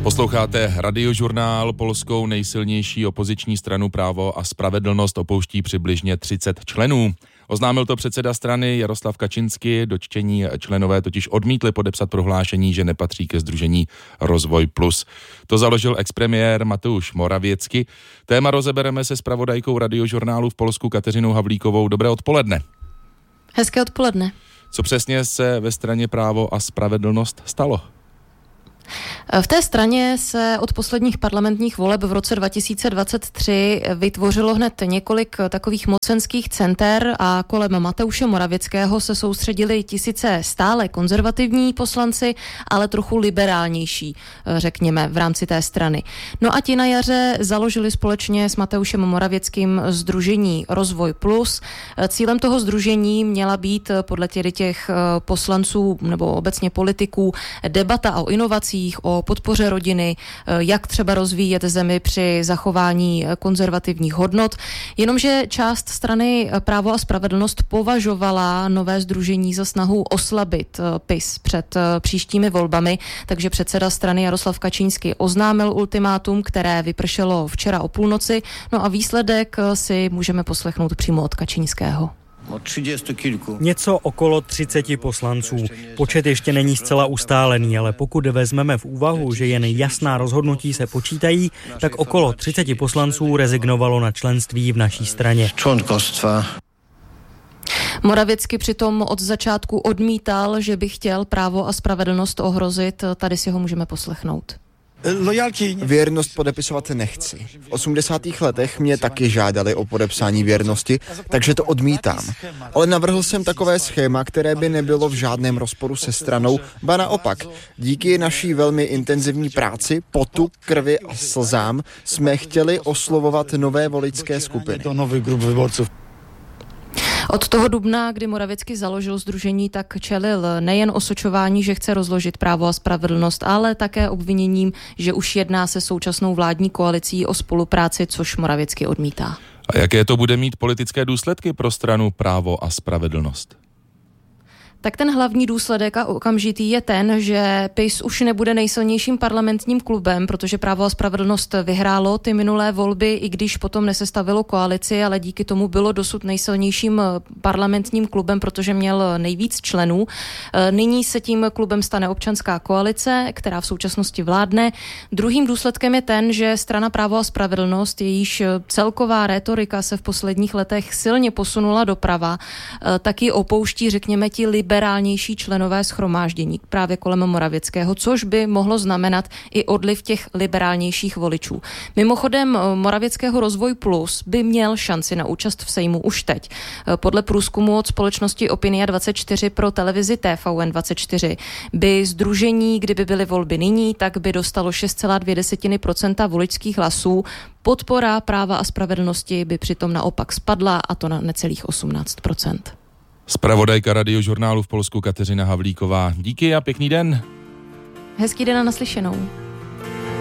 Posloucháte Radiožurnál. Polskou nejsilnější opoziční stranu Právo a spravedlnost opouští přibližně 30 členů. Oznámil to předseda strany Jaroslav Kaczyński. Dotčení členové totiž odmítli podepsat prohlášení, že nepatří ke sdružení Rozvoj Plus. To založil expremiér Mateusz Morawiecki. Téma rozebereme se zpravodajkou Radiožurnálu v Polsku Kateřinou Havlíkovou. Dobré odpoledne. Hezké odpoledne. Co přesně se ve straně Právo a spravedlnost stalo? V té straně se od posledních parlamentních voleb v roce 2023 vytvořilo hned několik takových mocenských center a kolem Mateusze Morawieckého se soustředili tisíce stále konzervativní poslanci, ale trochu liberálnější, řekněme, v rámci té strany. No a ti na jaře založili společně s Mateuszem Morawieckým sdružení Rozvoj Plus. Cílem toho sdružení měla být podle těch poslanců nebo obecně politiků debata o inovacích, o podpoře rodiny, jak třeba rozvíjet zemi při zachování konzervativních hodnot. Jenomže část strany Právo a spravedlnost považovala nové sdružení za snahu oslabit PiS před příštími volbami, takže předseda strany Jaroslav Kaczyński oznámil ultimátum, které vypršelo včera o půlnoci. No a výsledek si můžeme poslechnout přímo od Kaczyńského. Něco okolo 30 poslanců. Počet ještě není zcela ustálený, ale pokud vezmeme v úvahu, že jen jasná rozhodnutí se počítají, tak okolo 30 poslanců rezignovalo na členství v naší straně. Morawiecký přitom od začátku odmítal, že by chtěl Právo a spravedlnost ohrozit. Tady si ho můžeme poslechnout. Věrnost podepisovat nechci. V 80. letech mě taky žádali o podepsání věrnosti, takže to odmítám. Ale navrhl jsem takové schéma, které by nebylo v žádném rozporu se stranou, ba naopak. Díky naší velmi intenzivní práci, potu, krvi a slzám jsme chtěli oslovovat nové voličské skupiny. Od toho dubna, kdy Morawiecký založil sdružení, tak čelil nejen osočování, že chce rozložit Právo a spravedlnost, ale také obviněním, že už jedná se současnou vládní koalicí o spolupráci, což Morawiecký odmítá. A jaké to bude mít politické důsledky pro stranu Právo a spravedlnost? Tak ten hlavní důsledek a okamžitý je ten, že PiS už nebude nejsilnějším parlamentním klubem, protože Právo a spravedlnost vyhrálo ty minulé volby, i když potom nesestavilo koalici, ale díky tomu bylo dosud nejsilnějším parlamentním klubem, protože měl nejvíc členů. Nyní se tím klubem stane Občanská koalice, která v současnosti vládne. Druhým důsledkem je ten, že strana Právo a spravedlnost, jejíž celková rétorika se v posledních letech silně posunula doprava, taky opouští, řekněme, ti liberálnější členové shromáždění právě kolem Morawieckého, což by mohlo znamenat i odliv těch liberálnějších voličů. Mimochodem Morawieckého Rozvoj Plus by měl šanci na účast v Sejmu už teď. Podle průzkumu od společnosti Opinia24 pro televizi TVN24 by sdružení, kdyby byly volby nyní, tak by dostalo 6,2% voličských hlasů. Podpora Práva a spravedlnosti by přitom naopak spadla, a to na necelých 18%. Zpravodajka Radiožurnálu v Polsku Kateřina Havlíková. Díky a pěkný den. Hezký den a naslyšenou.